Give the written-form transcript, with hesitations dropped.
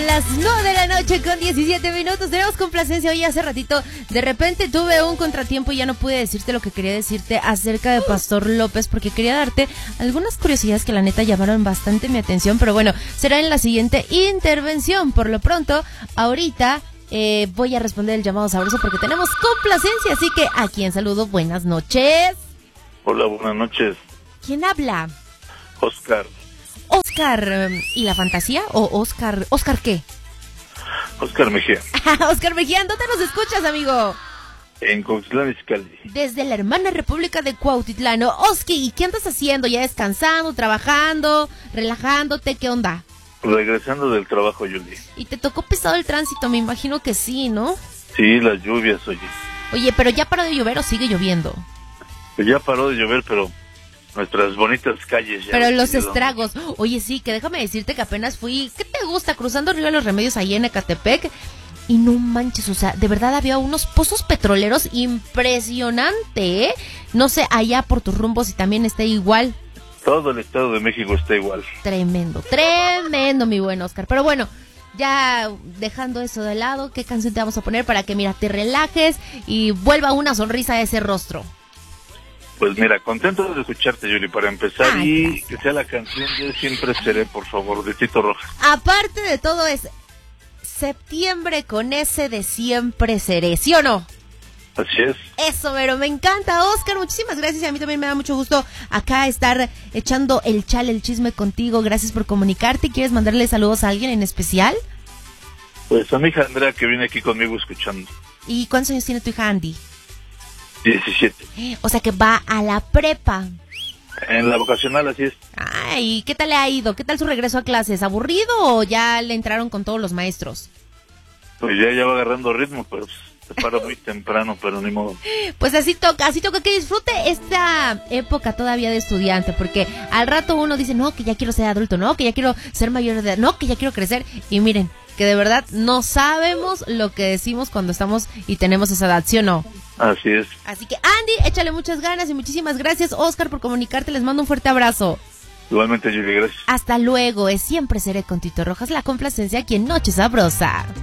Las 9 de la noche con 17 minutos. Tenemos complacencia hoy. Hace ratito de repente tuve un contratiempo y ya no pude decirte lo que quería decirte acerca de Pastor López, porque quería darte algunas curiosidades que la neta llamaron bastante mi atención, pero bueno, será en la siguiente intervención. Por lo pronto, ahorita voy a responder el llamado sabroso porque tenemos complacencia, así que a quien saludo, buenas noches. Hola, buenas noches. ¿Quién habla? Oscar. Oscar, ¿y la fantasía? ¿O Oscar qué? Oscar Mejía. Oscar Mejía, ¿dónde nos escuchas, amigo? En Cuautitlán Izcalli. Desde la hermana república de Cuautitlán. Oski, ¿y qué andas haciendo? ¿Ya descansando, trabajando, relajándote? ¿Qué onda? Regresando del trabajo, Yuli. ¿Y te tocó pesado el tránsito? Me imagino que sí, ¿no? Sí, las lluvias, oye. Oye, ¿pero ya paró de llover o sigue lloviendo? Pues ya paró de llover, pero nuestras bonitas calles ya... Pero los estragos. Oye, sí, que déjame decirte que apenas fui, ¿qué te gusta? Cruzando Río de los Remedios ahí en Ecatepec. Y no manches, o sea, de verdad había unos pozos petroleros impresionante, ¿eh? No sé, allá por tus rumbos si también está igual. Todo el Estado de México está igual. Tremendo, tremendo, mi buen Oscar. Pero bueno, ya dejando eso de lado, ¿qué canción te vamos a poner para que, mira, te relajes y vuelva una sonrisa a ese rostro? Pues mira, contento de escucharte, Yuli, para empezar. Ay, y gracias. que sea la canción de Siempre Seré, por favor, de Tito Rojas. Aparte de todo es septiembre con ese de Siempre Seré, ¿sí o no? Así es. Eso, pero me encanta, Oscar, muchísimas gracias y a mí también me da mucho gusto acá estar echando el chisme contigo. Gracias por comunicarte. ¿Quieres mandarle saludos a alguien en especial? Pues a mi hija Andrea, que viene aquí conmigo escuchando. ¿Y cuántos años tiene tu hija Andy? 17. O sea que va a la prepa. En la vocacional, así es. Ay, ¿qué tal le ha ido? ¿Qué tal su regreso a clases? ¿Aburrido o ya le entraron con todos los maestros? Pues ya va agarrando ritmo, pero se para muy temprano, pero ni modo. Pues así toca que disfrute esta época todavía de estudiante, porque al rato uno dice, no, que ya quiero ser adulto, no, que ya quiero ser mayor de edad, no, que ya quiero crecer, y miren, que de verdad no sabemos lo que decimos cuando estamos y tenemos esa edad, ¿sí o no? Así es. Así que Andy, échale muchas ganas y muchísimas gracias, Oscar, por comunicarte, les mando un fuerte abrazo. Igualmente, Yuli, gracias. Hasta luego, Siempre Seré con Tito Rojas, la complacencia aquí en Noche Sabrosa.